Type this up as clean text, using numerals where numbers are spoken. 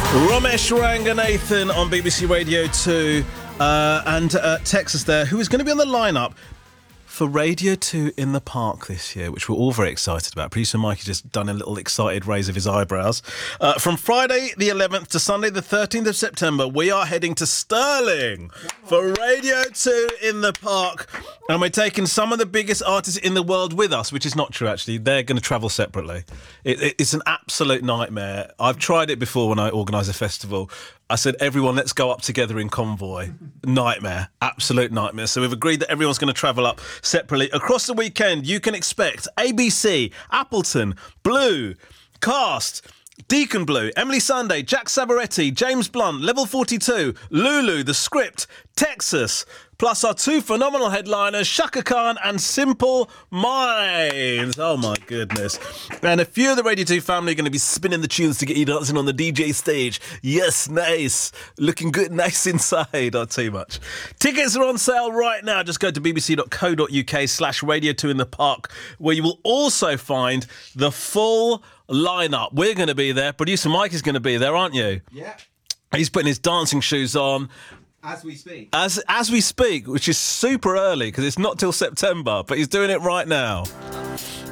Ramesh Ranganathan on BBC Radio 2 and Texas there, who is going to be on the lineup for Radio 2 in the Park this year, which we're all very excited about. Producer Mikey just done a little excited raise of his eyebrows. From Friday the 11th to Sunday the 13th of September, we are heading to Stirling for Radio 2 in the Park. And we're taking some of the biggest artists in the world with us, which is not true, actually. They're going to travel separately. It's an absolute nightmare. I've tried it before when I organise a festival. I said, everyone, let's go up together in convoy. Nightmare. Absolute nightmare. So we've agreed that everyone's going to travel up separately. Across the weekend, you can expect ABC, Appleton, Blue, Cast, Deacon Blue, Emily Sunday, Jack Savoretti, James Blunt, Level 42, Lulu, The Script, Texas, plus our two phenomenal headliners, Shaka Khan and Simple Minds. Oh, my goodness. And a few of the Radio 2 family are going to be spinning the tunes to get you dancing on the DJ stage. Yes, nice. Looking good, nice inside. Not too much. Tickets are on sale right now. Just go to bbc.co.uk/Radio 2 in the Park, where you will also find the full lineup. We're going to be there. Producer Mike is going to be there, aren't you? Yeah. He's putting his dancing shoes on. As we speak. As we speak, which is super early because it's not till September, but he's doing it right now.